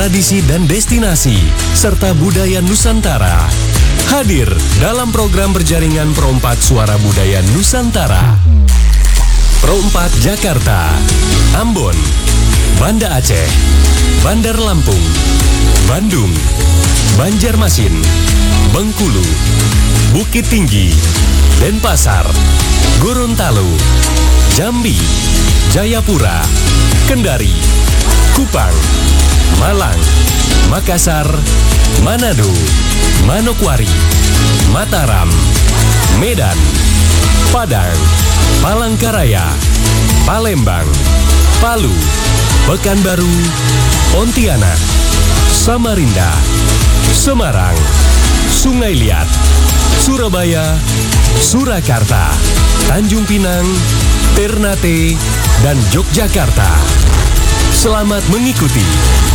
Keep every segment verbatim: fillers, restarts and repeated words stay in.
tradisi dan destinasi, serta budaya Nusantara. Hadir dalam program berjaringan Perompak Suara Budaya Nusantara. Perompak Jakarta, Ambon, Banda Aceh, Bandar Lampung, Bandung, Banjarmasin, Bengkulu, Bukit Tinggi, Denpasar, Gorontalo, Jambi, Jayapura, Kendari, Kupang, Malang, Makassar, Manado, Manokwari, Mataram, Medan, Padang, Palangkaraya, Palembang, Palu, Pekanbaru, Pontianak, Samarinda, Semarang, Sungai Liat, Surabaya, Surakarta, Tanjung Pinang, Ternate, dan Yogyakarta. Selamat mengikuti.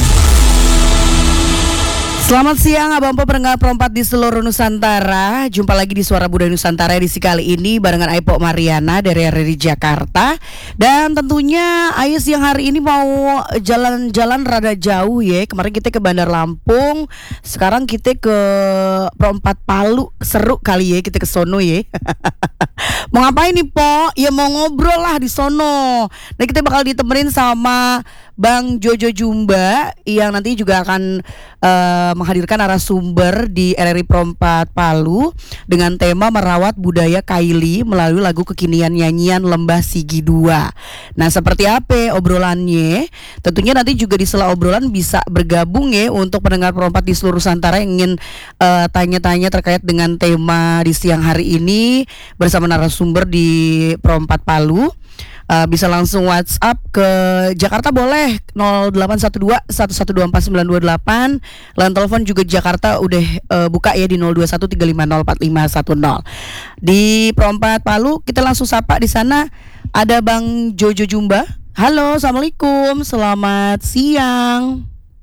Selamat siang Abang Po pendengar Perompak di seluruh Nusantara. Jumpa lagi di Suara Budaya Nusantara edisi kali ini barengan Aipo Mariana dari R R I Jakarta. Dan tentunya Ayo siang hari ini mau jalan-jalan rada jauh ya. Kemarin kita ke Bandar Lampung, sekarang kita ke Perompak Palu. Seru kali ya kita ke sono ya. Mau ngapain nih Po? Ya mau ngobrol lah di sono. Nah kita bakal ditemenin sama Bang Jojo Jumba yang nanti juga akan uh, menghadirkan narasumber di R R I Perompak Palu dengan tema merawat budaya Kaili melalui lagu kekinian nyanyian Lembah Sigi dua. Nah seperti apa obrolannya? Tentunya nanti juga di sela obrolan bisa bergabung ya untuk pendengar Perompak di seluruh Nusantara yang ingin uh, tanya-tanya terkait dengan tema di siang hari ini bersama narasumber di Perompak Palu. Uh, bisa langsung WhatsApp ke Jakarta boleh nol delapan satu dua satu satu dua empat sembilan dua delapan. Line telepon juga Jakarta udah uh, buka ya di nol dua satu tiga lima nol empat lima satu nol. Di Perompak Palu kita langsung sapa, di sana ada Bang Jojo Jumba. Halo, Assalamualaikum, selamat siang.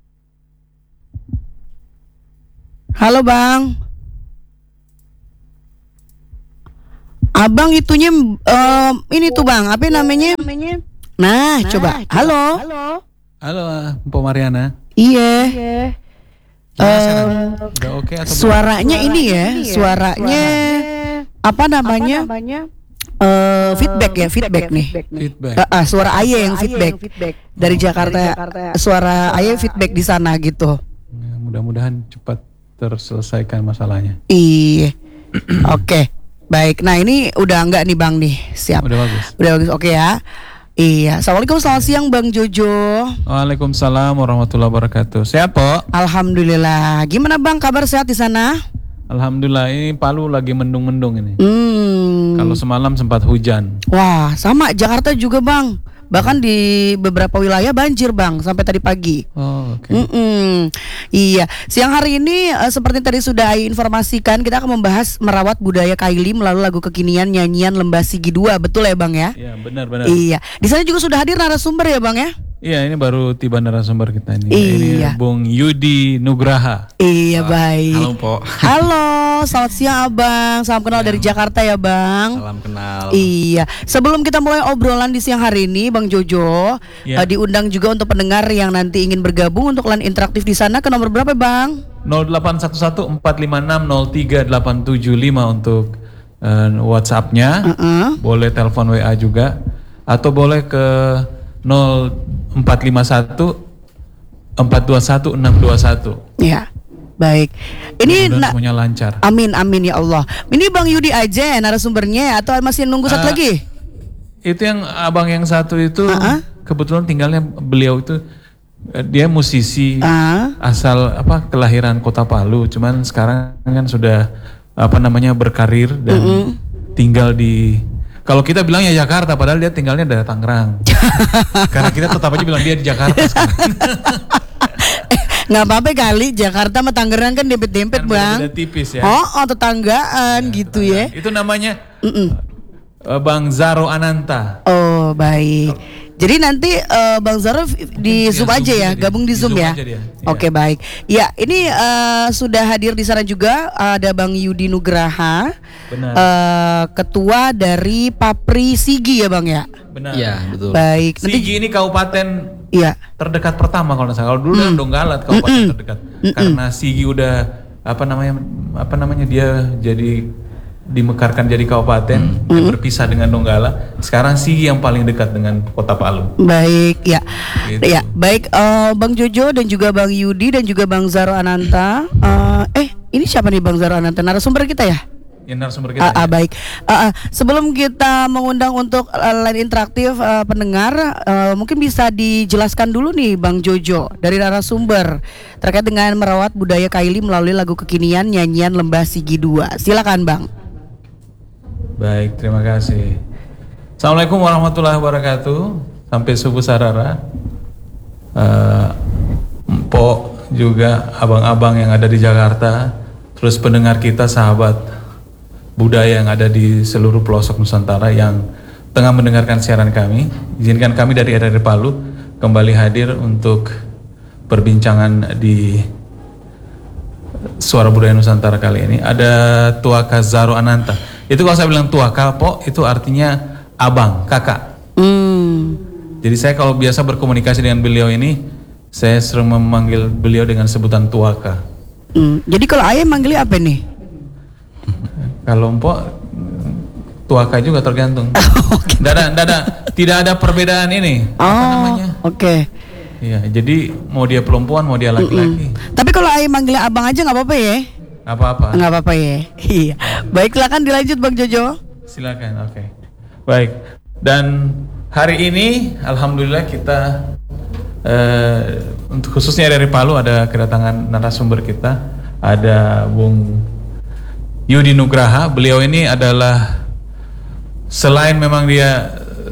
Halo Bang. Abang itunya um, ini tuh Bang, apa namanya? Nah, nah coba. coba. Halo. Halo. Halo, Mpok Mariana. Iya. Uh, Udah oke okay atau suaranya belum? Ini ya, ini ya, suaranya, suaranya apa namanya? Apa namanya? Uh, feedback ya, feedback, feedback nih. Feedback. Uh, uh, suara Aye yang feedback. yang feedback dari, oh, Jakarta, dari Jakarta. Suara Aye feedback di sana gitu. Ya, mudah-mudahan cepat terselesaikan masalahnya. Iya. Oke. Okay. Baik, nah ini udah enggak nih Bang nih, siap. Udah bagus. Udah bagus, oke ya. Iya, Assalamualaikum, selamat siang Bang Jojo. Waalaikumsalam warahmatullahi wabarakatuh. Sehat Po? Alhamdulillah. Gimana Bang, kabar sehat di sana? Alhamdulillah, ini Palu lagi mendung-mendung ini. Hmm. Kalau semalam sempat hujan. Wah, sama Jakarta juga Bang. Bahkan di beberapa wilayah banjir Bang sampai tadi pagi. Oh, oke. Okay. Iya, siang hari ini uh, seperti tadi sudah informasikan, kita akan membahas merawat budaya Kaili melalui lagu kekinian nyanyian Lembah Sigi dua. Betul ya Bang ya? Iya, benar-benar. Iya. Di sana juga sudah hadir narasumber ya Bang ya? Iya, ini baru tiba narasumber kita ini. Iya. Ini Bung Yudi Nugraha. Iya, uh, baik. Halo Po. Halo, selamat siang Abang. Salam kenal ya. Dari Jakarta ya Bang. Salam kenal. Iya. Sebelum kita mulai obrolan di siang hari ini, Bang Jojo, ya. uh, diundang juga untuk pendengar yang nanti ingin bergabung untuk line interaktif di sana ke nomor berapa Bang? nol delapan satu satu empat lima enam nol tiga delapan tujuh lima untuk uh, WhatsApp-nya. Uh-uh. Boleh telepon W A juga, atau boleh ke nol empat lima satu empat dua satu enam dua satu. Ya, baik. Ini na- semuanya lancar. Amin amin ya Allah. Ini Bang Yudi aja narasumbernya atau masih nunggu satu uh, lagi? Itu yang abang yang satu itu uh-huh. kebetulan tinggalnya beliau itu dia musisi uh-huh. asal apa kelahiran Kota Palu, cuman sekarang kan sudah apa namanya berkarir dan uh-huh. tinggal di, kalau kita bilangnya Jakarta, padahal dia tinggalnya dari Tangerang. Karena kita tetap aja bilang dia di Jakarta sekarang. Nggak apa-apa kali, Jakarta sama Tangerang kan dempet-dempet kan Bang. Beda tipis ya. Oh, oh tetanggaan ya, gitu tetangga. Ya. Itu namanya uh, Bang Zaro Ananta. Oh baik. Jadi nanti uh, Bang Zaro di Zoom aja ya, gabung di Zoom, di Zoom ya. Oke, okay, baik. Ya, ini uh, sudah hadir di sana juga ada Bang Yudi Nugraha, uh, ketua dari Papri Sigi ya Bang ya. Benar. Iya betul. Baik. Sigi nanti, ini kabupaten Iya. terdekat pertama kalau nggak salah. Kalau dulu mm. Donggala kabupaten mm-mm. terdekat. Mm-mm. Karena Sigi udah apa namanya apa namanya dia jadi dimekarkan jadi kabupaten, mm. dia berpisah dengan Donggala. Sekarang Sigi yang paling dekat dengan Kota Palu. Baik, ya, gitu. Ya, baik uh, Bang Jojo dan juga Bang Yudi dan juga Bang Zaro Ananta. Uh, eh, ini siapa nih Bang Zaro Ananta? Narasumber kita ya? Ya, narasumber kita. Uh, uh, baik. Uh, uh, sebelum kita mengundang untuk uh, line interaktif uh, pendengar, uh, mungkin bisa dijelaskan dulu nih Bang Jojo dari narasumber terkait dengan merawat budaya Kaili melalui lagu kekinian nyanyian Lembah Sigi dua. Silakan Bang. Baik, terima kasih. Assalamualaikum warahmatullahi wabarakatuh. Sampai subuh sarara. Uh, Mpok juga abang-abang yang ada di Jakarta, terus pendengar kita sahabat budaya yang ada di seluruh pelosok Nusantara yang tengah mendengarkan siaran kami. Izinkan kami dari R R I Palu kembali hadir untuk perbincangan di Suara Budaya Nusantara kali ini. Ada Tuaka Zaro Ananta. Itu kalau saya bilang Tuaka, Pok, itu artinya abang, kakak. Hmm. Jadi saya kalau biasa berkomunikasi dengan beliau ini, saya sering memanggil beliau dengan sebutan Tuaka. Hmm. Jadi kalau ayah manggilnya apa nih? Kalau Mpok, Tuaka juga tergantung. Okay. Dada, dada, tidak ada perbedaan ini. Oh, apa namanya? Oke. Okay. Iya, jadi mau dia perempuan, mau dia laki-laki. Mm-mm. Tapi kalau ayah manggilnya abang aja nggak apa-apa ya? Nggak apa-apa. Nggak apa-apa ya. Iya. Baik, silakan dilanjut Bang Jojo. Silakan, oke. Okay. Baik. Dan hari ini, alhamdulillah kita uh, untuk khususnya dari Palu ada kedatangan narasumber kita, ada Bung Yudi Nugraha. Beliau ini adalah selain memang dia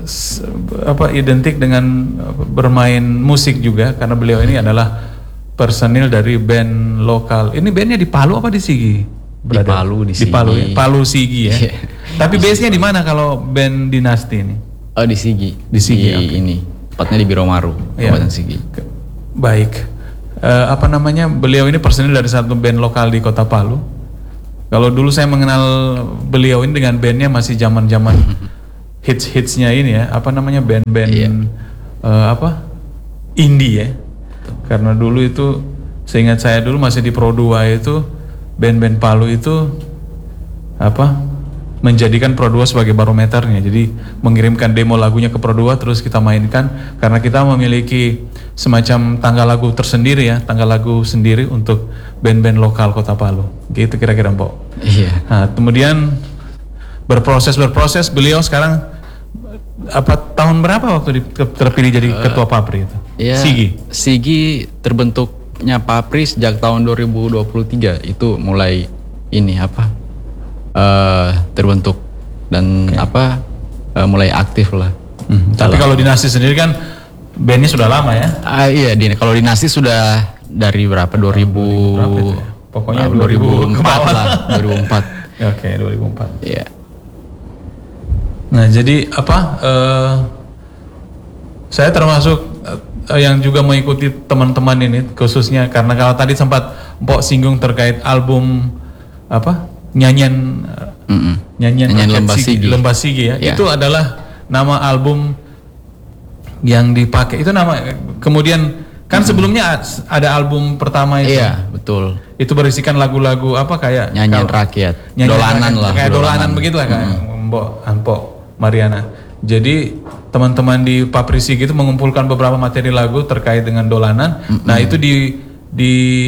apa identik dengan bermain musik juga, karena beliau ini adalah personil dari band lokal. Ini bandnya di Palu apa di Sigi? Berada? Di Palu, di, di Sigi. Palu ya, Palu Sigi ya. Tapi base-nya di mana kalau band Dinasti ini? Oh di Sigi. Di Sigi. Di okay. Ini tepatnya di Biromaru, Kabupaten ya. Sigi. Baik. Uh, apa namanya? Beliau ini personil dari satu band lokal di Kota Palu. Kalau dulu saya mengenal beliau ini dengan bandnya masih zaman-zaman hits-hitsnya ini ya, apa namanya band-band iya. uh, apa indie ya. Karena dulu itu, seingat saya dulu masih di Pro dua itu band-band Palu itu apa menjadikan Pro dua sebagai barometernya. Jadi mengirimkan demo lagunya ke Pro dua terus kita mainkan, karena kita memiliki semacam tanggal lagu tersendiri ya, tanggal lagu sendiri untuk band-band lokal Kota Palu. Gitu kira-kira Mbok. Iya. Nah, kemudian berproses berproses beliau sekarang apa tahun berapa waktu di, terpilih jadi uh, ketua Papri itu? Iya, Sigi. Sigi terbentuknya Papri sejak tahun dua ribu dua puluh tiga itu mulai ini apa? Uh, terbentuk dan okay. apa uh, mulai aktif lah. Hmm, tapi kalau Dinasti sendiri kan bandnya sudah lama ya? Uh, iya, di, kalau Dinasti sudah dari berapa? dua ribu berapa itu ya? Pokoknya uh, dua ribu empat lah, dua ribu empat. Oke, okay, dua ribu empat. Iya. Nah, jadi apa? Uh, saya termasuk uh, yang juga mengikuti teman-teman ini, khususnya karena kalau tadi sempat Mpok singgung terkait album apa? Nyanyian Mm-mm. nyanyian, nyanyian Lembah Sigi. Lembah Sigi ya. Yeah. Itu adalah nama album yang dipakai. Itu nama kemudian kan mm-hmm. sebelumnya ada album pertama itu. Iya, betul. Itu berisikan lagu-lagu apa kayak nyanyian kalau, rakyat. Nyanyian dolanan rakyat, lah. Kayak dolanan, dolanan begitulah kayak mm-hmm. Mbok Ampok Mariana. Jadi teman-teman di Papri Sigi itu mengumpulkan beberapa materi lagu terkait dengan dolanan. Mm-hmm. Nah, itu di di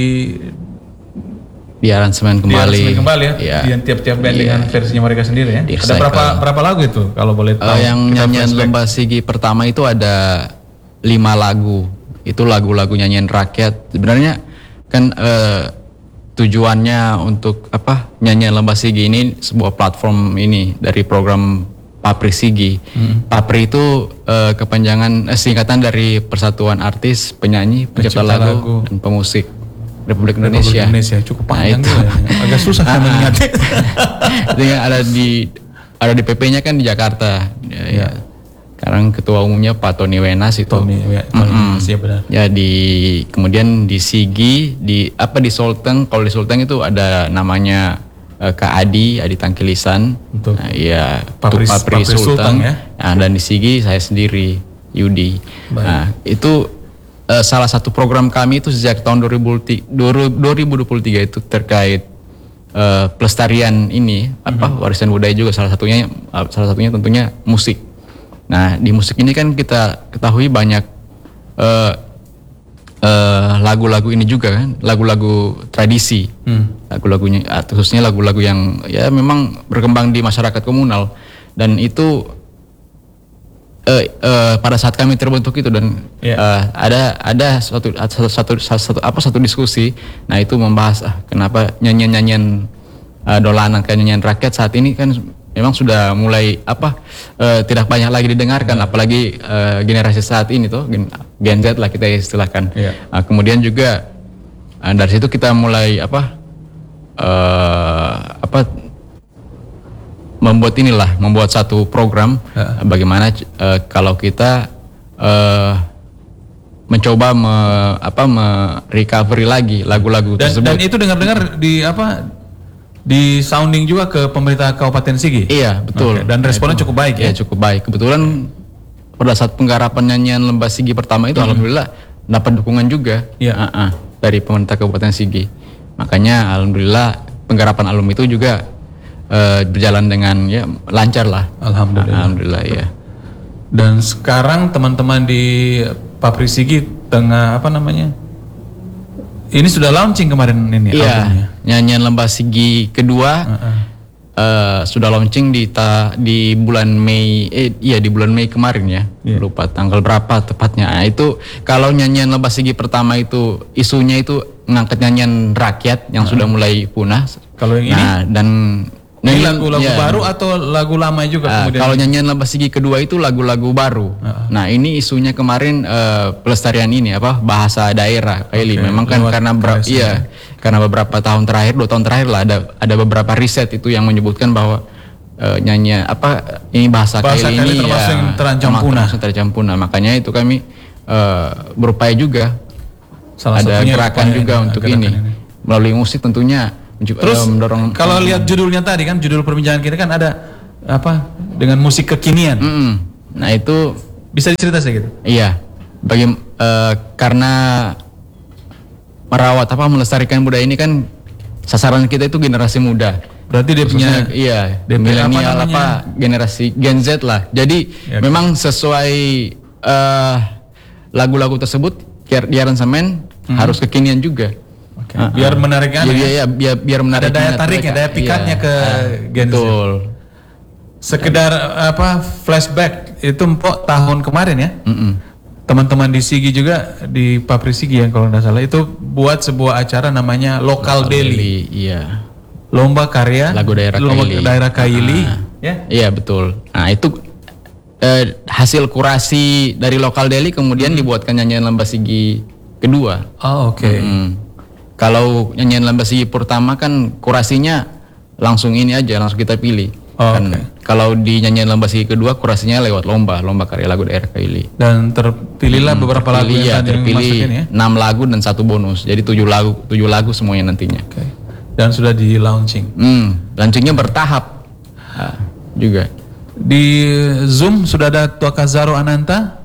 di aransemen kembali. Di aransemen kembali ya. Yeah. Di tiap-tiap band yeah. dengan versinya mereka sendiri ya. Di ada berapa berapa lagu itu kalau boleh tahu? Uh, yang nyanyian Lembah Sigi pertama itu ada lima lagu. Itu lagu-lagu nyanyian rakyat. Sebenarnya kan uh, tujuannya untuk apa? Nyanyian Lembah Sigi ini sebuah platform ini dari program Papri Sigi. Hmm. Papri itu uh, kepanjangan eh, singkatan dari Persatuan Artis, Penyanyi, Pencipta lagu, lagu dan Pemusik Republik Indonesia. Republik Indonesia cukup panjang nah, juga ya. Agak susah saya mengingatnya. Dengan ada di ada di P P-nya kan di Jakarta. Ya, ya. Ya. Sekarang ketua umumnya Pak Tony Wenas itu. Tony Wenas, ya benar. Ya di kemudian di Sigi, di apa di Sulteng, kalau di Sulteng itu ada namanya uh, Kak Adi, Adi Tangkilisan. Untuk nah, ya Papri, Papri Sulteng ya. Nah, dan di Sigi saya sendiri Yudi. Baik. Nah, itu uh, salah satu program kami itu sejak tahun dua ribu dua puluh tiga itu terkait uh, pelestarian ini mm-hmm. apa warisan budaya juga salah satunya uh, salah satunya tentunya musik. Nah di musik ini kan kita ketahui banyak uh, uh, lagu-lagu ini juga kan lagu-lagu tradisi, hmm. lagu-lagunya khususnya lagu-lagu yang ya memang berkembang di masyarakat komunal dan itu uh, uh, pada saat kami terbentuk itu dan yeah. uh, ada ada satu satu, satu satu apa satu diskusi, nah itu membahas ah, kenapa nyanyian-nyanyian uh, dolanan kayak nyanyian rakyat saat ini kan memang sudah mulai apa uh, tidak banyak lagi didengarkan, yeah. apalagi uh, generasi saat ini tuh gen, Gen Z lah kita istilahkan. Yeah. Uh, kemudian juga uh, dari situ kita mulai apa uh, apa membuat inilah membuat satu program yeah. uh, bagaimana uh, kalau kita uh, mencoba me, apa me recovery lagi lagu-lagu dan, tersebut. Dan itu dengar-dengar di apa di sounding juga ke pemerintah Kabupaten Sigi. Iya betul. Okay. Dan responnya nah, cukup baik ya. Iya cukup baik. Kebetulan pada saat penggarapan nyanyian Lembah Sigi pertama itu hmm. alhamdulillah dapat dukungan juga ya. uh-uh, dari pemerintah Kabupaten Sigi. Makanya alhamdulillah penggarapan album itu juga uh, berjalan dengan ya lancar lah. Alhamdulillah. Alhamdulillah ya. Dan sekarang teman-teman di Papri Sigi tengah apa namanya? Ini sudah launching kemarin ini iya, albumnya. Nyanyian Lembah Sigi kedua uh-uh. uh, sudah launching di ta, di bulan Mei eh iya di bulan Mei kemarin ya. Yeah. Lupa tanggal berapa tepatnya. Nah, itu kalau nyanyian Lembah Sigi pertama itu isunya itu mengangkat nyanyian rakyat yang uh-huh. sudah mulai punah. Kalau yang nah, ini dan ini lagu-lagu ya, baru atau lagu lama juga uh, kemudian? Kalau nyanyian Lembah Sigi kedua itu lagu-lagu baru. Uh. Nah ini isunya kemarin uh, pelestarian ini apa bahasa daerah Kaili. Okay. Memang kan karena ber- iya karena beberapa tahun terakhir dua tahun terakhir lah ada ada beberapa riset itu yang menyebutkan bahwa uh, nyanyian apa ini bahasa, bahasa Kaili ini termasuk ya, yang terancam punah. Terancam punah. Makanya itu kami uh, berupaya juga salah ada gerakan juga ini, untuk ini. ini melalui musik tentunya. Terus mendorong, kalau lihat judulnya tadi kan judul perbincangan kita kan ada apa dengan musik kekinian. Mm-hmm. Nah itu bisa dicerita sedikit. Iya, bagi uh, karena merawat apa melestarikan budaya ini kan sasaran kita itu generasi muda. Berarti dia punya iya milenial apa, apa generasi Gen Z lah. Jadi ya, memang sesuai uh, lagu-lagu tersebut di aransemen hmm. harus kekinian juga. Okay. Uh, biar menariknya ya, ya, ya, biar, biar menarik ada daya tariknya, daya pikatnya ya, ke uh, Gen Z. Betul. Sekedar uh, apa flashback itu empok tahun kemarin ya. Mm-mm. Teman-teman di Sigi juga di Papri Sigi yang kalau tidak salah itu buat sebuah acara namanya Lokal Deli. Iya. Lomba karya lagu daerah lomba Kaili. daerah Kaili. Uh, ya. Iya betul. Nah itu uh, hasil kurasi dari Lokal Deli kemudian hmm. dibuatkan nyanyian Lembah Sigi kedua. Oh oke. Okay. Mm-hmm. Kalau nyanyian Lembah Sigi pertama kan kurasinya langsung ini aja, langsung kita pilih. Oh, kan okay. Kalau di nyanyian Lembah Sigi kedua kurasinya lewat lomba, lomba karya lagu daerah Kaili. Dan terpilihlah hmm, terpilih, beberapa lagu yang ya, tadi terpilih ya. enam lagu dan satu bonus. Jadi tujuh lagu, tujuh lagu semuanya nantinya. Oke. Okay. Dan sudah di launching. Hmm, launchingnya bertahap. Nah, juga. Di Zoom sudah ada Tuaka Zaro Ananta.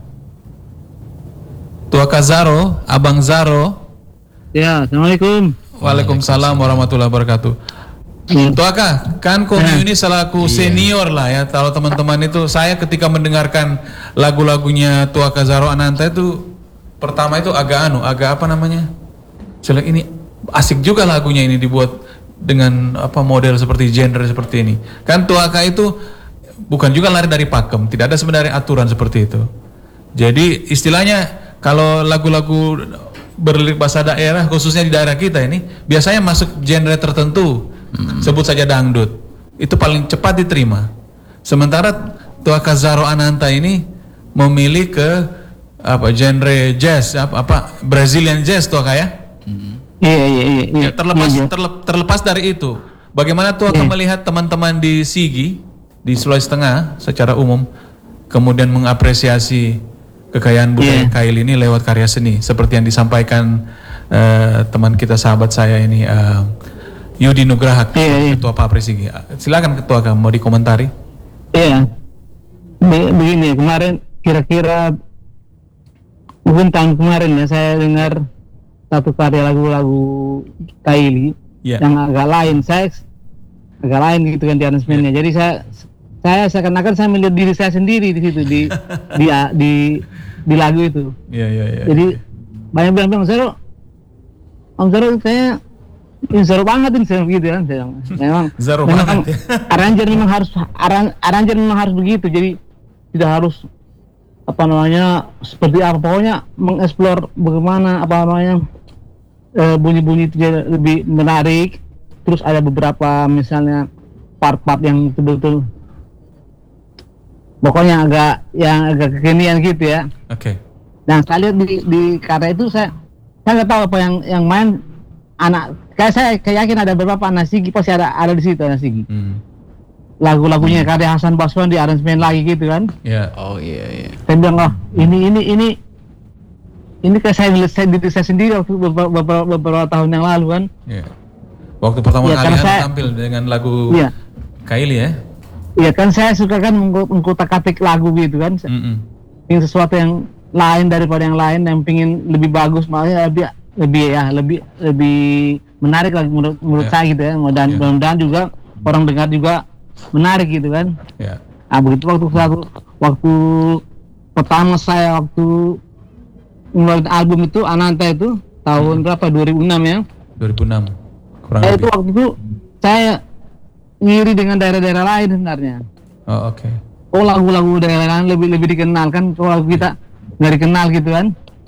Tuaka Zaro, Abang Zaro. Ya, assalamualaikum. Waalaikumsalam warahmatullahi wabarakatuh. Tuaka, kan Komi ini selaku senior lah ya. Kalau teman-teman itu, saya ketika mendengarkan lagu-lagunya Tuaka Zaro Ananta itu pertama itu agak anu, agak apa namanya? Jelek ini asik juga lagunya ini dibuat dengan apa model seperti genre seperti ini. Kan Tuaka itu bukan juga lari dari pakem, tidak ada sebenarnya aturan seperti itu. Jadi istilahnya kalau lagu-lagu berlirik bahasa daerah khususnya di daerah kita ini biasanya masuk genre tertentu, hmm. sebut saja dangdut, itu paling cepat diterima. Sementara Tuaka Zaro Ananta ini memilih ke apa genre jazz, apa, apa Brazilian jazz Tuaka ya? Iya iya iya. Ya, terlepas terlep, terlepas dari itu, bagaimana Tuaka melihat teman-teman di Sigi di Sulawesi Tengah secara umum kemudian mengapresiasi kekayaan budaya yeah. Kaili ini lewat karya seni seperti yang disampaikan uh, teman kita sahabat saya ini uh, Yudi Nugraha, yeah, yeah. Ketua Papri Sigi. Silakan Ketua, kamu mau dikomentari? Iya, yeah. Be- begini kemarin kira-kira mungkin tahun kemarin ya saya dengar satu karya lagu-lagu Kylie yeah. yang agak lain, saya agak lain gitu kan di aransemennya. Yeah. Jadi saya saya seakan-akan saya melihat diri saya sendiri di situ di di di di lagu itu. Iya yeah, iya yeah, iya. Yeah, Jadi yeah. banyak bilang Om Zero, Om Zero kayaknya ini Zero banget ini Zero gitu kan. Memang Zero memang banget. Arranger memang harus aran, arranger memang harus begitu. Jadi tidak harus apa namanya seperti apa, pokoknya mengeksplor bagaimana apa namanya e, bunyi-bunyi itu lebih menarik. Terus ada beberapa misalnya part-part yang betul-betul pokoknya agak yang agak kekinian gitu ya. Oke. Okay. Nah saya lihat di, di karya itu saya saya nggak tahu apa yang yang main anak, kayak saya kayak yakin ada beberapa anak Sigi pasti ada ada di situ anak Sigi. Hmm. Lagu-lagunya karya Hasan Baswan di aransemen lagi gitu kan? Iya. Yeah. Oh iya iya. Saya bilang oh ini ini ini ini kayak saya saya diri saya sendiri waktu beberapa, beberapa, beberapa tahun yang lalu kan? Iya. Yeah. Waktu pertama ya, kali saya, tampil dengan lagu iya. Kylie ya? Iya kan saya suka kan mengkutak-katik lagu gitu kan? Mm-mm. Ingin sesuatu yang lain daripada yang lain, yang pingin lebih bagus, makanya lebih lebih ya lebih lebih menarik lagi menurut menurut yeah. saya gitu ya. Dan yeah. mudah-mudahan juga orang dengar juga menarik gitu kan. Yeah. Nah begitu waktu waktu waktu pertama saya waktu ngeluarin album itu Ananta itu tahun hmm. berapa dua ribu enam ya? dua ribu enam kurang saya lebih. Itu waktu itu saya ngiri dengan daerah-daerah lain sebenarnya. Oh oke. Okay. Oh lagu-lagu daerah lain lebih lebih dikenal kan, kalau lagu kita nggak dikenal gitu kan.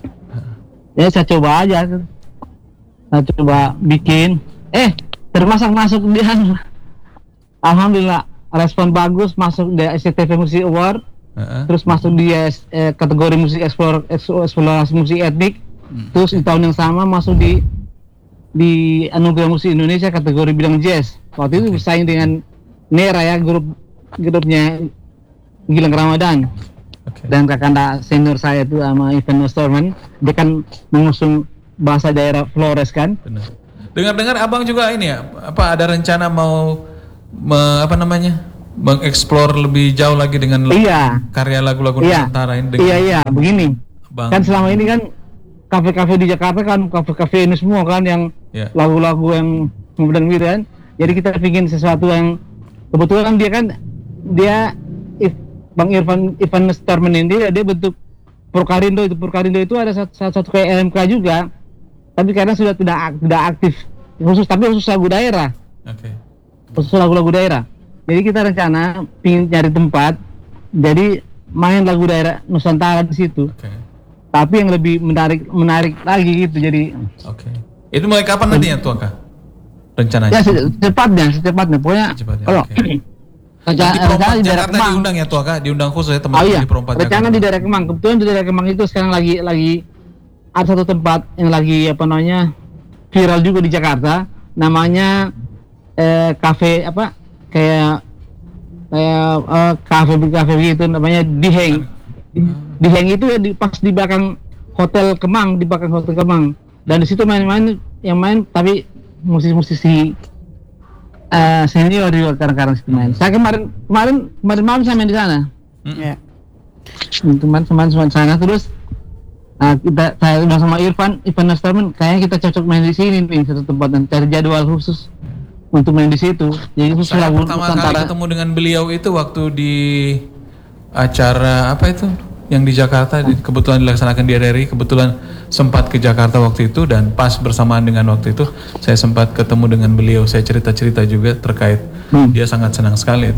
Ya saya coba aja, saya coba bikin. Eh termasuk masuk dia. Alhamdulillah respon bagus, masuk di S C T V Music Award, uh-huh. terus masuk di eh, kategori musik eksplor, eksplorasi musik etnik, hmm. terus di tahun yang sama masuk di di Anugerah Musik Indonesia kategori bidang jazz. Waktu itu bersaing dengan Nera ya, grup grupnya Gilang Ramadan, okay. dan kakanda senior saya itu sama Ivan Nostorman, dia kan mengusung bahasa daerah Flores kan. Benar. Dengar-dengar abang juga ini ya, apa ada rencana mau Me, apa namanya mengeksplor lebih jauh lagi dengan iya. karya lagu-lagu iya. Nusantara ini dengan iya iya begini Bang. Kan selama ini kan kafe-kafe di Jakarta kan kafe-kafe ini semua kan yang yeah. lagu-lagu yang kemudian gitu kan, jadi kita bikin sesuatu yang kebetulan dia kan dia if, Bang Irfan Ivan Starman ini dia bentuk Purkarindo itu Purkarindo itu ada satu, satu kayak L M K juga, tapi karena sudah tidak tidak aktif khusus, tapi khusus lagu daerah. Oke. Okay. Khusus lagu-lagu daerah. Jadi kita rencana pingin nyari tempat, jadi main lagu daerah Nusantara di situ. Okay. Tapi yang lebih menarik menarik lagi gitu. Jadi. Oke. Okay. Itu mulai kapan nanti ya Tuaka? Rencananya? Ya secepatnya, secepatnya. Pokoknya secepatnya, kalau okay. rencana, rencana di daerah Kemang diundang ya Tuaka, diundang khusus ya teman-teman oh, iya. di Perompak Jakarta. Rencana di daerah Kemang. Kebetulan di daerah Kemang itu sekarang lagi lagi ada satu tempat yang lagi apa namanya viral juga di Jakarta, namanya Eh, kafe apa kayak kayak uh, kafe kafe begitu namanya Diheng. Diheng itu ya di, pas di belakang hotel Kemang, di belakang hotel Kemang, dan di situ main-main yang main tapi musisi-musisi uh, senior juga kadang-kadang situ main. Saya kemarin kemarin kemarin malam saya main di sana. Ya. Hmm. Teman-teman teman sana terus nah, kita saya udah sama Irfan Ivan Nastarman, kayaknya kita cocok main di sini nih satu tempat dan cari jadwal khusus untuk main di situ. Jadi saya pertama kali ketemu dengan beliau itu waktu di acara apa itu yang di Jakarta, di, kebetulan dilaksanakan di R R I, kebetulan sempat ke Jakarta waktu itu dan pas bersamaan dengan waktu itu saya sempat ketemu dengan beliau, saya cerita-cerita juga terkait hmm. dia sangat senang sekali itu.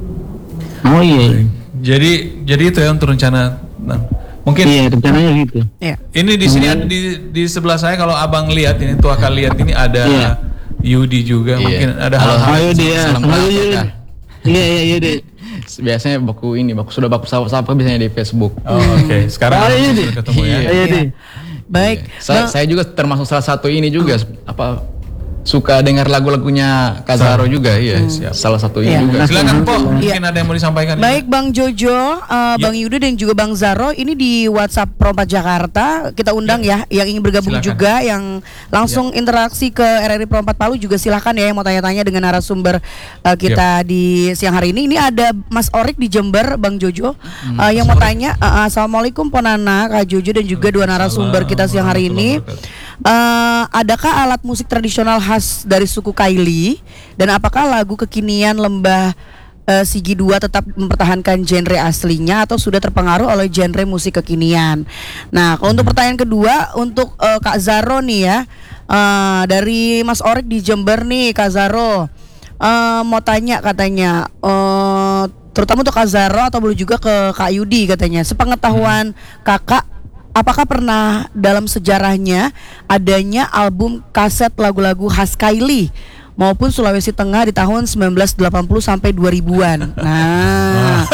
Oh iya. Jadi jadi itu ya untuk rencana. Nah, mungkin iya rencananya gitu. Ini di sini hmm. di di sebelah saya kalau abang lihat ini tuh akan lihat ini ada yeah. Yudi juga, iya. mungkin ada hal-hal. Oh Yudi ya, halo Yudi. Iya iya Yudi. Biasanya baku ini, baku sudah baku sapa-sapa biasanya di Facebook. Oh, oke. Okay. Sekarang oh, Yudi. ketemu ya. Iya. Yudi. Baik. Saya, saya juga termasuk salah satu ini juga apa suka dengar lagu-lagunya Kak Zaro juga, iya. Hmm. Salah satunya ya. juga. Silakan Po, mungkin ya. ada yang mau disampaikan. Baik Bang Jojo, uh, ya. Bang Yuda dan juga Bang Zaro, ini di WhatsApp Perompat Jakarta kita undang ya, ya yang ingin bergabung silakan. juga, yang langsung ya. interaksi ke R R I Perompat Palu juga silakan ya, yang mau tanya-tanya dengan narasumber uh, kita ya. di siang hari ini. Ini ada Mas Orik di Jember, Bang Jojo, hmm, uh, yang mau Orik. tanya, uh, Assalamualaikum Ponana, Kak Jojo dan juga dua narasumber kita siang hari ini. Uh, adakah alat musik tradisional khas dari suku Kaili, dan apakah lagu kekinian Lembah uh, Sigi dua tetap mempertahankan genre aslinya atau sudah terpengaruh oleh genre musik kekinian? Nah, kalau untuk pertanyaan kedua untuk uh, Kak Zaro nih ya, uh, dari Mas Orik di Jember nih, Kak Zaro uh, mau tanya katanya, uh, terutama untuk Kak Zaro atau boleh juga ke Kak Yudi katanya, sepengetahuan kakak, apakah pernah dalam sejarahnya adanya album kaset lagu-lagu khas Kaili maupun Sulawesi Tengah di tahun sembilan belas delapan puluh sampai dua ribuan? Nah.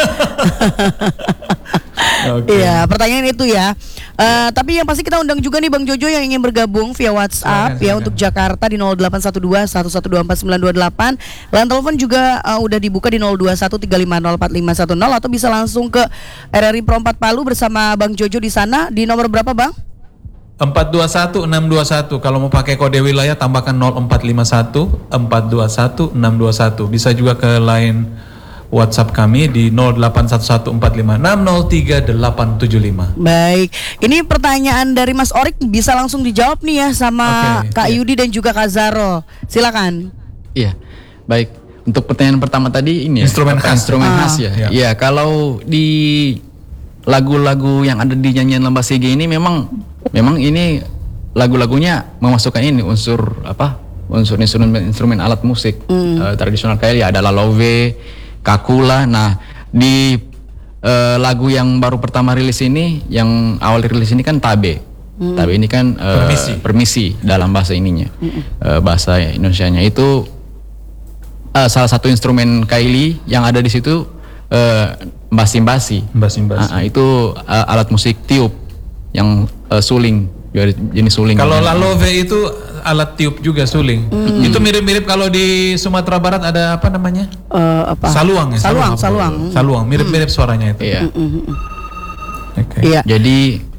Okay. Iya, pertanyaan itu ya. Uh, tapi yang pasti kita undang juga nih Bang Jojo yang ingin bergabung via WhatsApp silakan, ya silakan. Untuk Jakarta di nol delapan satu dua satu satu dua empat sembilan dua delapan. Line telepon juga uh, udah dibuka di nol dua satu tiga lima nol empat lima satu nol, atau bisa langsung ke R R I Perompat Palu bersama Bang Jojo di sana di nomor berapa Bang? empat dua satu enam dua satu. Kalau mau pakai kode wilayah tambahkan nol empat lima satu empat dua satu enam dua satu. Bisa juga ke line WhatsApp kami di nol delapan satu satu empat lima enam nol tiga delapan tujuh lima. Baik, ini pertanyaan dari Mas Orik bisa langsung dijawab nih ya sama okay, Kak iya. Yudi dan juga Kak Zaro. Silakan. Iya, baik. Untuk pertanyaan pertama tadi ini instrumen ya, khas, instrumen ah. khas ya. Iya, ya, kalau di lagu-lagu yang ada di nyanyian Lembah Sigi ini memang memang ini lagu-lagunya memasukkan ini unsur apa? Unsur instrumen instrumen alat musik mm. uh, tradisional kayak ya, ada lalove, kakula. Nah, di uh, lagu yang baru pertama rilis ini, yang awal rilis ini kan tabe. Mm. Tabe ini kan uh, permisi. permisi dalam bahasa ininya, mm. uh, bahasa Indonesianya itu uh, salah satu instrumen Kaili yang ada di situ, uh, mbasi-mbasi. Mbasi-mbasi. Uh, itu uh, alat musik tiup yang uh, suling, jenis suling. Kalau lalove itu alat tiup juga suling. Mm. Itu mirip-mirip kalau di Sumatera Barat ada apa namanya? Uh, apa? Saluang ya. Saluang, saluang. Saluang, saluang. mirip-mirip mm. suaranya itu. Iya. Mm-hmm. Okay. Iya. Jadi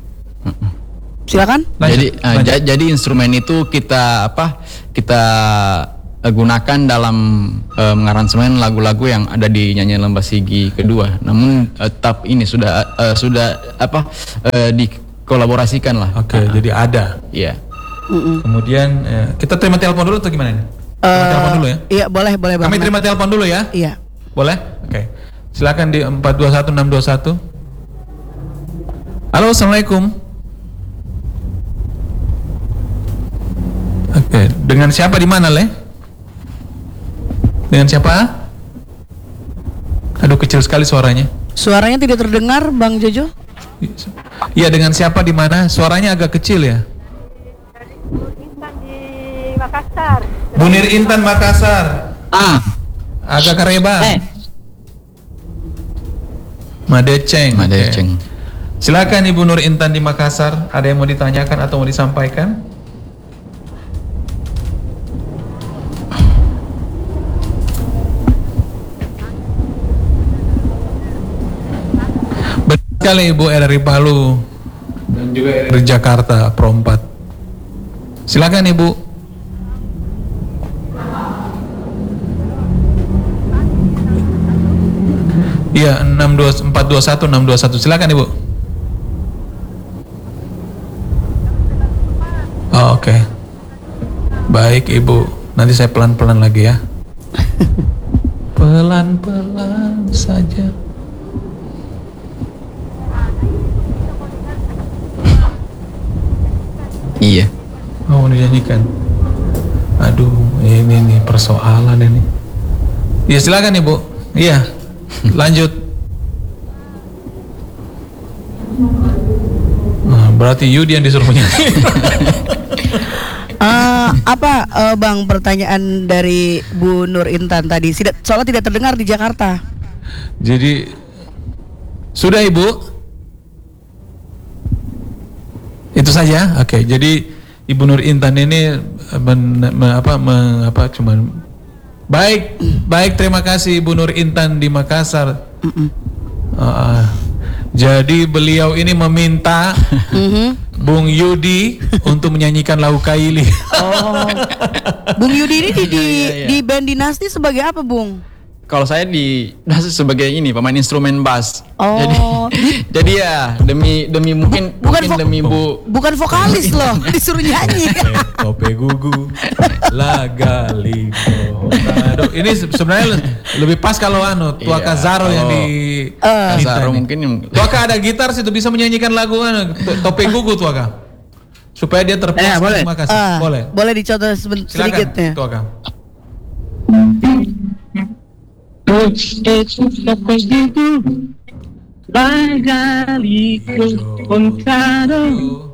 silakan. Lanjut, jadi uh, j- jadi instrumen itu kita apa? Kita uh, gunakan dalam uh, mengaransemen lagu-lagu yang ada di nyanyian Lembah Sigi kedua. Namun uh, tetap ini sudah uh, sudah apa? Uh, dikolaborasikan lah. Oke, okay, uh, jadi ada. Iya. Mm-mm. Kemudian ya, kita terima telepon dulu atau gimana nih? Terima uh, telepon dulu ya? Iya, boleh, boleh Kami terima telepon dulu ya? Iya. Boleh? Oke. Okay. Silakan di empat dua satu enam dua satu. Halo, Assalamualaikum. Oke, okay. Dengan siapa di mana, Le? Dengan siapa? Aduh, kecil sekali suaranya. Suaranya tidak terdengar, Bang Jojo? Iya, dengan siapa di mana? Suaranya agak kecil ya? Makassar. Munir Intan Makassar. Ah, agak kareba. Eh. Madeceng. Madeceng. Okay. Silakan Ibu Nur Intan di Makassar. Ada yang mau ditanyakan atau mau disampaikan? Benar sekali Ibu, R R I Palu dan juga R R I Jakarta Perompat. Silakan Ibu. Iya, enam dua empat dua satu enam dua satu. Silakan Ibu. Oh, oke. Okay. Baik Ibu, nanti saya pelan-pelan lagi ya. Pelan-pelan saja. Iya. Oh, dinyanyikan. Aduh, ini nih persoalan ini. Iya, silakan Ibu. Iya. Lanjut. Nah, berarti Yudi yang disuruh menyanyi. uh, apa uh, Bang, pertanyaan dari Bu Nur Intan tadi? Soalnya tidak terdengar di Jakarta. Jadi sudah Ibu? Itu saja. Oke, jadi Ibu Nur Intan ini men, men, apa, men, apa cuman baik, baik terima kasih Ibu Nur Intan di Makassar. Uh, jadi beliau ini meminta Bung Yudi untuk menyanyikan lagu Kaili. Oh, Bung Yudi ini di, di, di band Dinasti sebagai apa, Bung? Kalau saya di sebagai ini pemain instrumen bass. Oh. Jadi jadi ya demi demi mungkin bukan mungkin demi Bu. Bukan vokalis loh, disuruh nyanyi. Tope gugu lagali. Ini sebenarnya lebih pas kalau anu Tuaka Iya, Zaro yang di uh. Zaro mungkin yang Tuaka ada gitar situ bisa menyanyikan lagu anu Tope gugu Tuaka. Supaya dia terpuas. Eh, boleh. Terima kasih. Uh, boleh. Boleh dicontoh sedikit ya. Tuaka. Lagali contado